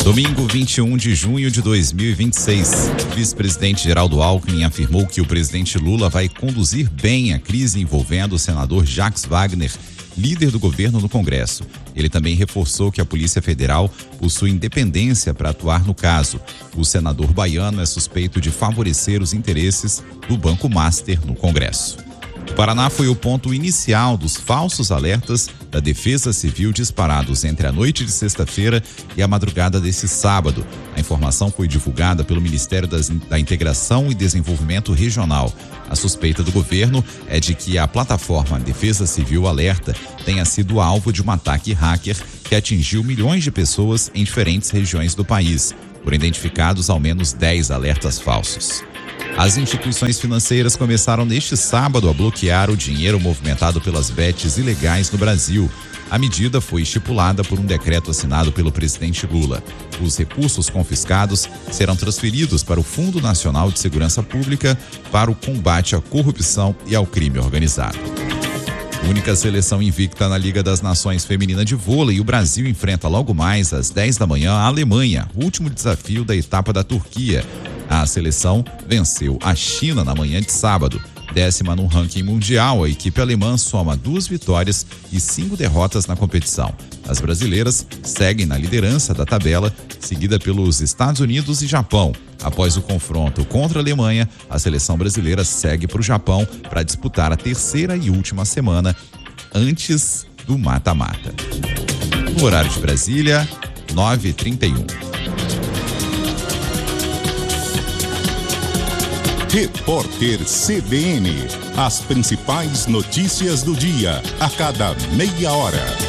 Domingo, 21 de junho de 2026. O vice-presidente Geraldo Alckmin afirmou que o presidente Lula vai conduzir bem a crise envolvendo o senador Jacques Wagner, líder do governo no Congresso. Ele também reforçou que a Polícia Federal possui independência para atuar no caso. O senador baiano é suspeito de favorecer os interesses do Banco Master no Congresso. O Paraná foi o ponto inicial dos falsos alertas da Defesa Civil disparados entre a noite de sexta-feira e a madrugada desse sábado. A informação foi divulgada pelo Ministério da Integração e Desenvolvimento Regional. A suspeita do governo é de que a plataforma Defesa Civil Alerta tenha sido alvo de um ataque hacker que atingiu milhões de pessoas em diferentes regiões do país. Foram identificados ao menos 10 alertas falsos. As instituições financeiras começaram neste sábado a bloquear o dinheiro movimentado pelas bets ilegais no Brasil. A medida foi estipulada por um decreto assinado pelo presidente Lula. Os recursos confiscados serão transferidos para o Fundo Nacional de Segurança Pública para o combate à corrupção e ao crime organizado. Única seleção invicta na Liga das Nações Feminina de Vôlei, o Brasil enfrenta logo mais às 10 da manhã a Alemanha, o último desafio da etapa da Turquia. A seleção venceu a China na manhã de sábado. 10ª no ranking mundial, a equipe alemã soma 2 vitórias e 5 derrotas na competição. As brasileiras seguem na liderança da tabela, seguida pelos Estados Unidos e Japão. Após o confronto contra a Alemanha, a seleção brasileira segue para o Japão para disputar a terceira e última semana antes do mata-mata. No horário de Brasília, 9h31. Repórter CBN. As principais notícias do dia, a cada meia hora.